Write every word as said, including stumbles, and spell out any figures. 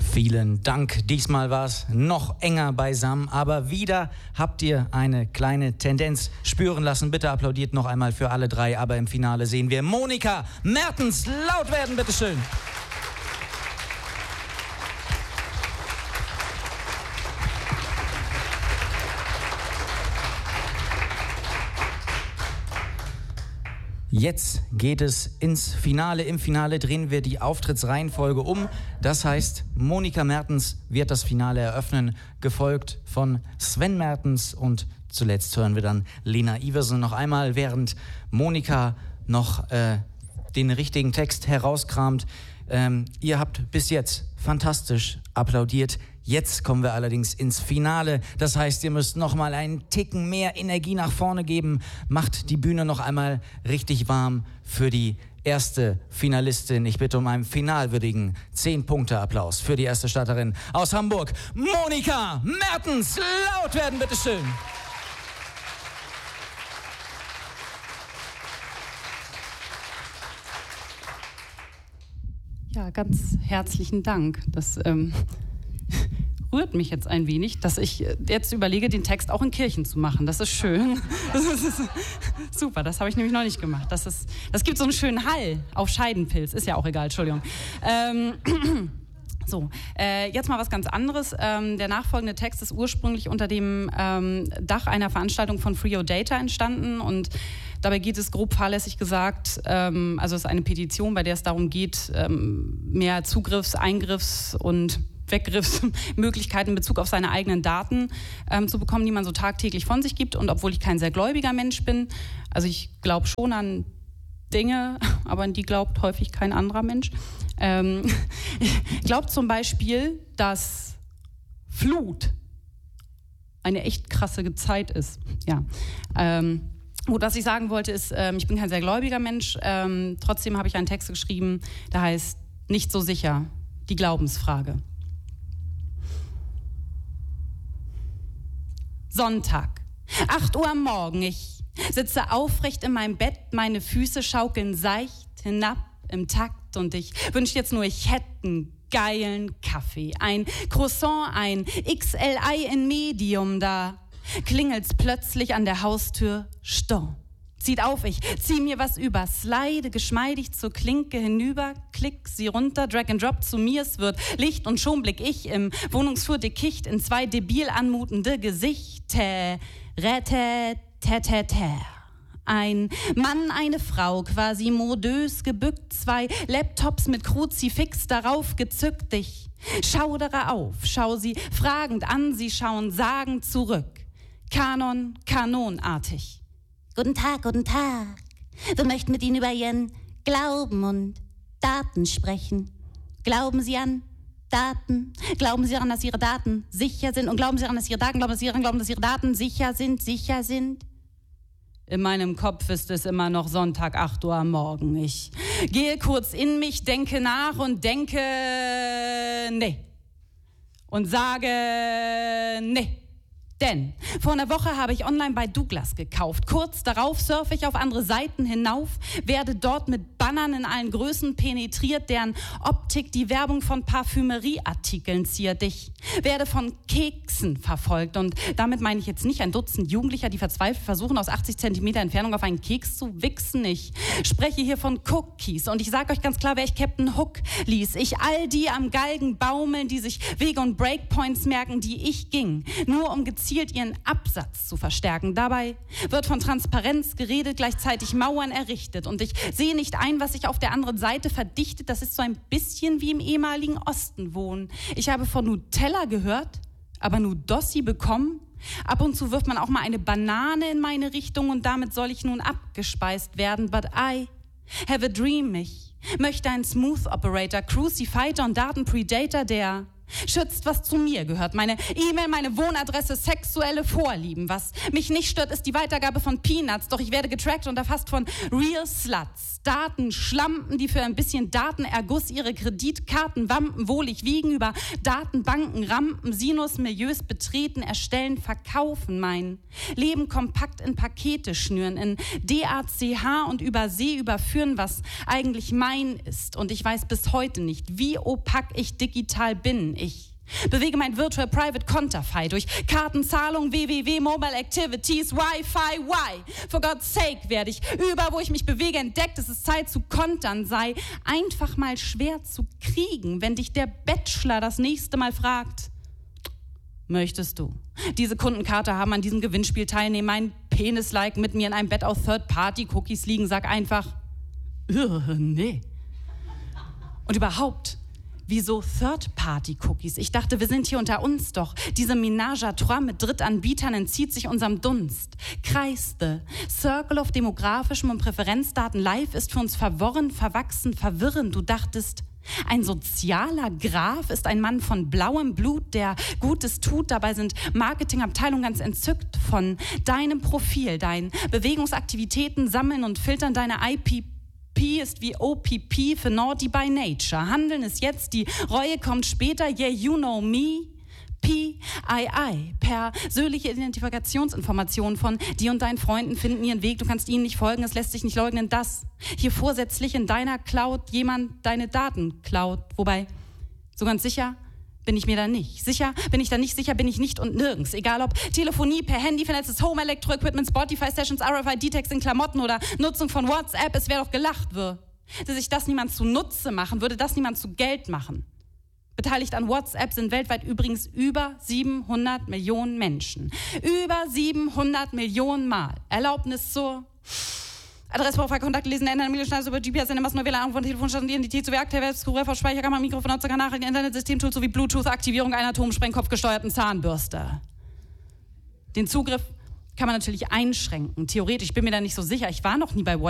Vielen Dank. Diesmal war es noch enger beisammen, aber wieder habt ihr eine kleine Tendenz spüren lassen. Bitte applaudiert noch einmal für alle drei, aber im Finale sehen wir Monika Mertens. Laut werden, bitteschön. Jetzt geht es ins Finale. Im Finale drehen wir die Auftrittsreihenfolge um. Das heißt, Monika Mertens wird das Finale eröffnen, gefolgt von Sven Mertens und zuletzt hören wir dann Lena Iversen noch einmal, während Monika noch äh, den richtigen Text herauskramt. Ähm, ihr habt bis jetzt fantastisch applaudiert. Jetzt kommen wir allerdings ins Finale. Das heißt, ihr müsst noch mal einen Ticken mehr Energie nach vorne geben. Macht die Bühne noch einmal richtig warm für die erste Finalistin. Ich bitte um einen finalwürdigen zehn-Punkte-Applaus für die erste Starterin aus Hamburg, Monika Mertens. Laut werden, bitteschön. Ja, ganz herzlichen Dank. Das ähm, rührt mich jetzt ein wenig, dass ich jetzt überlege, den Text auch in Kirchen zu machen. Das ist schön. Das ist super, das habe ich nämlich noch nicht gemacht. Das, ist, das gibt so einen schönen Hall auf Scheidenpilz. Ist ja auch egal, Entschuldigung. Ähm, So, äh, jetzt mal was ganz anderes. Ähm, der nachfolgende Text ist ursprünglich unter dem ähm, Dach einer Veranstaltung von Free Your Data entstanden und dabei geht es grob fahrlässig gesagt, ähm, also es ist eine Petition, bei der es darum geht, ähm, mehr Zugriffs-, Eingriffs- und Weggriffsmöglichkeiten in Bezug auf seine eigenen Daten ähm, zu bekommen, die man so tagtäglich von sich gibt. Und obwohl ich kein sehr gläubiger Mensch bin, also ich glaube schon an Dinge, aber an die glaubt häufig kein anderer Mensch. Ähm, ich glaube zum Beispiel, dass Flut eine echt krasse Zeit ist. Ja. Ähm, Gut, was ich sagen wollte ist, ähm, ich bin kein sehr gläubiger Mensch, ähm, trotzdem habe ich einen Text geschrieben, der heißt Nicht so sicher, die Glaubensfrage. Sonntag, acht Uhr am Morgen, ich sitze aufrecht in meinem Bett, meine Füße schaukeln seicht hinab im Takt und ich wünsche jetzt nur, ich hätte einen geilen Kaffee, ein Croissant, ein X L I in Medium, da klingelt's plötzlich an der Haustür, Sturm. Zieht auf, ich zieh mir was über, slide geschmeidig zur Klinke hinüber, klick sie runter, drag and drop zu mir, es wird Licht und schon blick ich im Wohnungsflur dickicht in zwei debil anmutende Gesichter. Räteteteter. Ein Mann, eine Frau, quasi modös gebückt, zwei Laptops mit Kruzifix darauf gezückt. Ich schaudere auf, schau sie fragend an, sie schauen sagend zurück. Kanon, kanonartig. Guten Tag, guten Tag. Wir möchten mit Ihnen über Ihren Glauben und Daten sprechen. Glauben Sie an Daten? Glauben Sie daran, dass Ihre Daten sicher sind? Und glauben Sie daran, dass Ihre Daten, glauben Sie daran, glauben, dass Ihre Daten sicher sind, sicher sind? In meinem Kopf ist es immer noch Sonntag, acht Uhr am Morgen. Ich gehe kurz in mich, denke nach und denke, nee. Und sage, nee. Denn vor einer Woche habe ich online bei Douglas gekauft. Kurz darauf surfe ich auf andere Seiten hinauf, werde dort mit Bannern in allen Größen penetriert, deren Optik die Werbung von Parfümerieartikeln ziert. Ich werde von Keksen verfolgt und damit meine ich jetzt nicht ein Dutzend Jugendlicher, die verzweifelt versuchen, aus achtzig Zentimeter Entfernung auf einen Keks zu wichsen. Ich spreche hier von Cookies und ich sage euch ganz klar, wer ich Captain Hook ließ. Ich all die am Galgen baumeln, die sich Wege und Breakpoints merken, die ich ging, nur um gezielt ihren Absatz zu verstärken. Dabei wird von Transparenz geredet, gleichzeitig Mauern errichtet. Und ich sehe nicht ein, was sich auf der anderen Seite verdichtet. Das ist so ein bisschen wie im ehemaligen Osten wohnen. Ich habe von Nutella gehört, aber Nudossi bekommen. Ab und zu wirft man auch mal eine Banane in meine Richtung und damit soll ich nun abgespeist werden. But I have a dream. Ich möchte einen Smooth Operator, Crucifighter und Datenpredator, der schützt, was zu mir gehört. Meine E-Mail, meine Wohnadresse, sexuelle Vorlieben. Was mich nicht stört, ist die Weitergabe von Peanuts. Doch ich werde getrackt und erfasst von Real Sluts. Daten, Schlampen, die für ein bisschen Datenerguss ihre Kreditkartenwampen wohlig wiegen, über Datenbanken, Rampen, Sinus-Milieus betreten, erstellen, verkaufen. Mein Leben kompakt in Pakete schnüren, in D A C H und über See überführen, was eigentlich mein ist. Und ich weiß bis heute nicht, wie opak ich digital bin. ich. Bewege mein Virtual Private Konterfei durch Kartenzahlung, W W W, Mobile Activities, Wi-Fi, why? For God's sake werde ich überall, wo ich mich bewege, entdeckt, dass es Zeit zu kontern sei. Einfach mal schwer zu kriegen, wenn dich der Bachelor das nächste Mal fragt. Möchtest du diese Kundenkarte haben, an diesem Gewinnspiel teilnehmen, mein Penis-like mit mir in einem Bett aus Third-Party-Cookies liegen? Sag einfach, nee. Und überhaupt, wieso Third-Party-Cookies? Ich dachte, wir sind hier unter uns doch. Diese Ménage à trois mit Drittanbietern entzieht sich unserem Dunst. Kreiste. Circle of demografischem und Präferenzdaten live ist für uns verworren, verwachsen, verwirrend. Du dachtest, ein sozialer Graf ist ein Mann von blauem Blut, der Gutes tut. Dabei sind Marketingabteilungen ganz entzückt von deinem Profil, deinen Bewegungsaktivitäten, sammeln und filtern deine I P. P ist wie O P P für Naughty by Nature. Handeln ist jetzt, die Reue kommt später. Yeah, you know me. P I I. Persönliche Identifikationsinformationen von dir und deinen Freunden finden ihren Weg. Du kannst ihnen nicht folgen, es lässt sich nicht leugnen, dass hier vorsätzlich in deiner Cloud jemand deine Daten klaut. Wobei, so ganz sicher bin ich mir da nicht. Sicher bin ich da nicht, sicher bin ich nicht und nirgends. Egal ob Telefonie, per Handy, vernetztes Home, Elektro-Equipment, Spotify-Sessions, R F I D-Tags in Klamotten oder Nutzung von WhatsApp, es wäre doch gelacht, würde sich das niemand zunutze machen, würde das niemand zu Geld machen. Beteiligt an WhatsApp sind weltweit übrigens über siebenhundert Millionen Menschen. Über siebenhundert Millionen Mal. Erlaubnis zur Adressbuch, Kontakte lesen, ändern, Medienschneiden über G P S, Sende, Massen, Wähler, Anruf von Telefonstand, Identität sowie Aktivität, Zugriff auf Speicherkammer, Mikrofon, Netzwerk, Nachrichten, Internetsystemtools sowie Bluetooth, Aktivierung einer atomsprengkopfgesteuerten Zahnbürste. Den Zugriff kann man natürlich einschränken. Theoretisch, ich bin mir da nicht so sicher. Ich war noch nie bei WhatsApp.